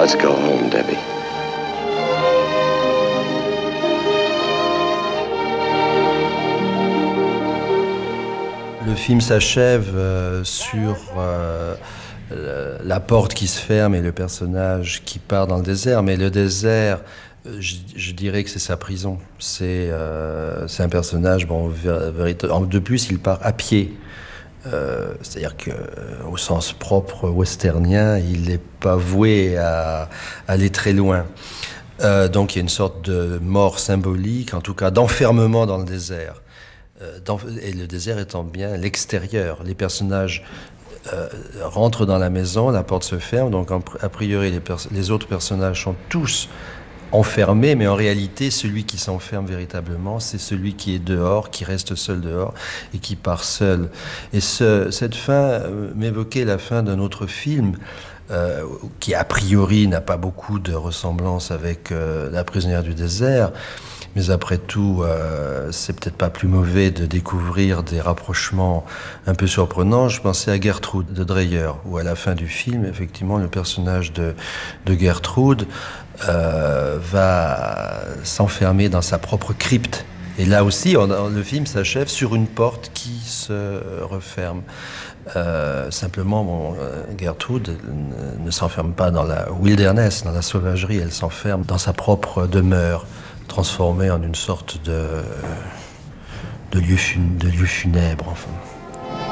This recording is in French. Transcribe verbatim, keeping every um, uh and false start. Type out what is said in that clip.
Let's go home, Debbie. Le film s'achève euh, sur euh, la porte qui se ferme et le personnage qui part dans le désert. Mais le désert, je, je dirais que c'est sa prison. C'est euh, c'est un personnage, bon, véritable. De plus, il part à pied. Euh, c'est-à-dire qu'au sens propre westernien, il n'est pas voué à, à aller très loin. Euh, donc il y a une sorte de mort symbolique, en tout cas d'enfermement dans le désert. Euh, dans, et le désert étant bien l'extérieur. Les personnages euh, rentrent dans la maison, la porte se ferme, donc a priori les, pers- les autres personnages sont tous enfermé, mais en réalité, celui qui s'enferme véritablement, c'est celui qui est dehors, qui reste seul dehors et qui part seul. Et ce, cette fin euh, m'évoquait la fin d'un autre film euh, qui, a priori, n'a pas beaucoup de ressemblance avec euh, La prisonnière du désert. Mais après tout, euh, c'est peut-être pas plus mauvais de découvrir des rapprochements un peu surprenants. Je pensais à Gertrude de Dreyer, où à la fin du film, effectivement, le personnage de, de Gertrude euh, va s'enfermer dans sa propre crypte. Et là aussi, on, on, le film s'achève sur une porte qui se referme. Euh, simplement, bon, Gertrude ne, ne s'enferme pas dans la wilderness, dans la sauvagerie, elle s'enferme dans sa propre demeure, transformée en une sorte de, de, lieu, fun, de lieu funèbre, enfin.